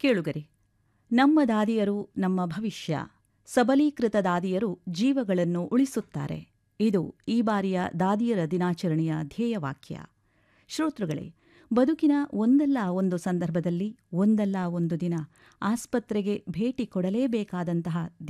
ಕೇಳುಗರೆ, ನಮ್ಮ ದಾದಿಯರು ನಮ್ಮ ಭವಿಷ್ಯ. ಸಬಲೀಕೃತ ದಾದಿಯರು ಜೀವಗಳನ್ನು ಉಳಿಸುತ್ತಾರೆ. ಇದು ಈ ಬಾರಿಯ ದಾದಿಯರ ದಿನಾಚರಣೆಯ ಧ್ಯೇಯವಾಕ್ಯ. ಶ್ರೋತೃಗಳೇ, ಬದುಕಿನ ಒಂದಲ್ಲ ಒಂದು ಸಂದರ್ಭದಲ್ಲಿ ಒಂದಲ್ಲ ಒಂದು ದಿನ ಆಸ್ಪತ್ರೆಗೆ ಭೇಟಿ ಕೊಡಲೇಬೇಕಾದಂತಹ